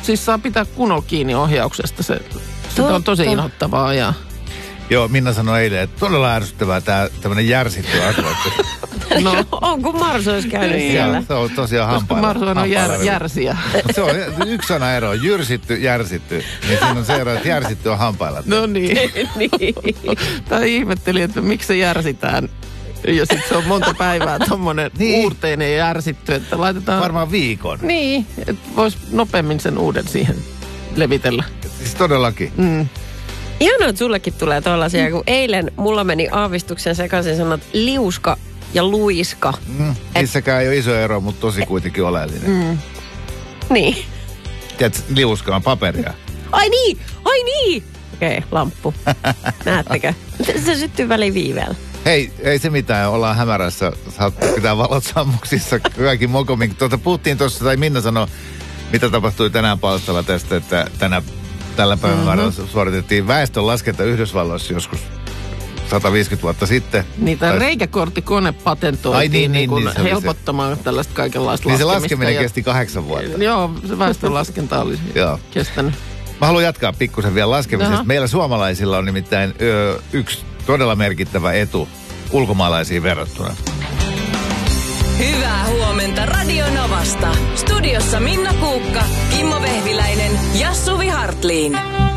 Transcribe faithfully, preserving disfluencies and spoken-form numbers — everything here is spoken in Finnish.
siis saa pitää kunnolla kiinni ohjauksesta. Se, se on tosi inhottavaa ja... Joo, Minna sanoi eilen, että todella ärsyttävää tää tämmönen järsitty asfaltti. No, on kun Marsu olisi käynyt niin, siellä. Se on tosiaan hampailla. Koska Marsu on jär, järsiä. Se on yksi sana ero, jyrsitty, järsitty. Niin siinä on se ero, että järsitty on hampailla. No niin. niin. Tai ihmettelin, että miksi se järsitään. Ja sitten se on monta päivää tommonen niin. uurteinen järsitty, että laitetaan... Varmaan viikon. Niin, että vois nopeammin sen uuden siihen levitellä. Siis todellakin. Mm. Ihanaa, että sullekin tulee tollaisia, kun eilen mulla meni aavistuksen sekaisin sanat liuska ja luiska. Mm. Niissäkään ei ole iso ero, mutta tosi kuitenkin oleellinen. Mm. Niin. Tiedätkö, liuska on paperia. Ai niin, ai niin. Okei, okay, lamppu. Näettekö? Se syttyy väliin viiveellä. Hei, ei se mitään, ollaan hämärässä. Saat pitää valot sammuksissa. Kaikki mokomin. Tuota, puhuttiin tuossa, tai Minna sanoi, mitä tapahtui tänään palstalla tästä, että tänä, tällä päivänä mm-hmm. suoritettiin väestönlaskenta Yhdysvalloissa joskus sata viisikymmentä vuotta sitten. Niin, tämä tai... reikäkorttikone patentoitiin niin, niin, niin, niin, helpottamaan se... tällaista kaikenlaista niin laskemista. Niin se laskeminen ja... kesti kahdeksan vuotta. Joo, se väestönlaskenta oli kestänyt. Mä haluan jatkaa pikkusen vielä laskemisesta. Aha. Meillä suomalaisilla on nimittäin ö, yksi todella merkittävä etu ulkomaalaisiin verrattuna. Hyvää huomenta Radio Novasta. Studiossa Minna Kuukka, Kimmo Vehviläinen ja Suvi Hartliin.